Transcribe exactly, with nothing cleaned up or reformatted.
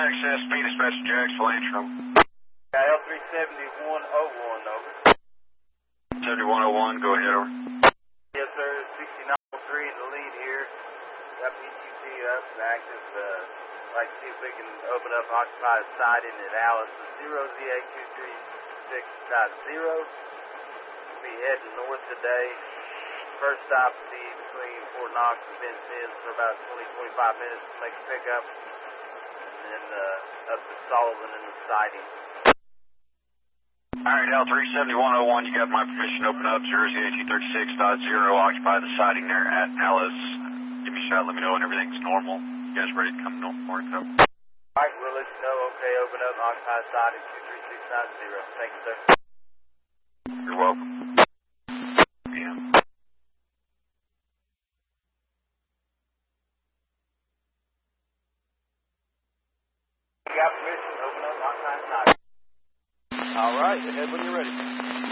access, speed dispatch Jax, Lantrum. L three seventy-one oh one, over. seventy-one oh one, go ahead, over. Yes, sir, sixty-nine oh three in the lead here. Got P Q T up and active. Uh, like to see if we can open up occupied siding at Alice zero Z A two three six dot zero. We'll be heading north today. First stop will be between Fort Knox and Ben Sims for about twenty to twenty-five minutes to make a pickup. And then uh, up to Sullivan in the siding. Alright, L three seventy-one oh one, you got my permission to open up zero Z A two three six dot zero, occupy the siding there at Alice. Give me a shot, let me know when everything's normal. You guys ready to come north for it, though? Alright, we'll let you know. Okay, open up, occupy siding two three six dot zero. Thank you, sir. You're welcome. Yeah. You got permission, open up, occupy siding. All right, head when you're ready.